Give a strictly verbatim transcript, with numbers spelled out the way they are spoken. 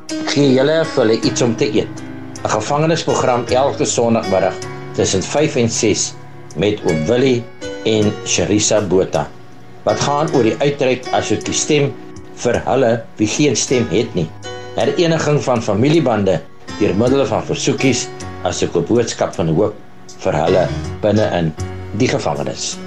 gee julle vir hulle iets om te eet. 'n Gevangenisprogram elke Sondagmiddag tussen vyf en ses met oom Willie en Sharissa Botha. Wat gaan oor die uitreik asook die stem vir hulle wie geen stem het nie. Hereniging van familiebande deur middel van versoekies asook 'n boodskap van hoop vir hulle binne in die gevangenis.